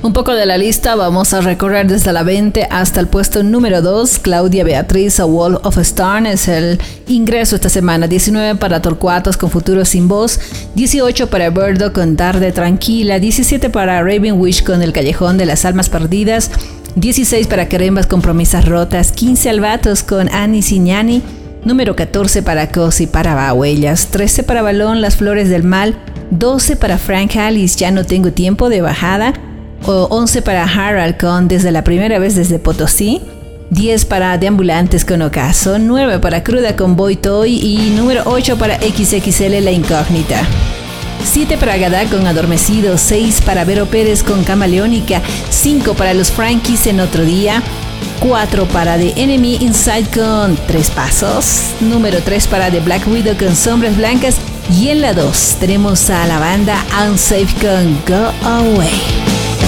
Un poco de la lista, vamos a recorrer desde la 20 hasta el puesto número 2. Claudia Beatriz, A Wall of Stars es el ingreso esta semana. 19 para Torcuatos con Futuro Sin Voz. 18 para Birdo con Tarde Tranquila. 17 para Raven Wish con El Callejón de las Almas Perdidas. 16 para Querembas con Promesas Rotas. 15 Albatos con Ani Siñani. Número 14 para Cosi para Bahuellas. 13 para Balón, Las Flores del Mal. 12 para Frank Alice, Ya no tengo tiempo, de bajada. 11 para Harald con Desde la primera vez desde Potosí. 10 para Deambulantes con Ocaso. 9 para Cruda con Boy Toy. Y número 8 para XXL La Incógnita. 7 para Gadá con Adormecido. 6 para Vero Pérez con Camaleónica. 5 para Los Frankies en Otro Día. 4 para The Enemy Inside con Tres Pasos. Número 3 para The Black Widow con Sombras Blancas. Y en la 2 tenemos a la banda Unsafe con Go Away.